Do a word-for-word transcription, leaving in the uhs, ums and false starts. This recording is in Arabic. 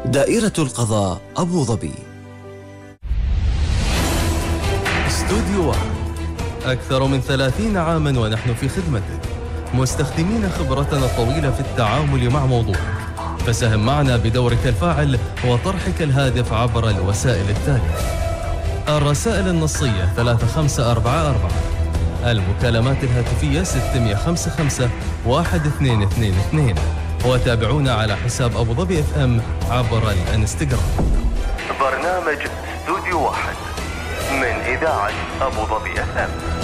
دائرة القضاء أبو ظبي. استوديو واحد، أكثر من ثلاثين عاماً ونحن في خدمتك، مستخدمين خبرتنا الطويلة في التعامل مع موضوعك. فساهم معنا بدورك الفاعل وطرحك الهادف عبر الوسائل التالية: الرسائل النصية ثلاثة خمسة أربعة أربعة، المكالمات الهاتفية ستمئة وخمسة خمسة واحد اثنين اثنين اثنين، وتابعونا على حساب أبو ظبي اف ام عبر الانستغرام. برنامج استوديو واحد من إذاعة أبو ظبي اف ام.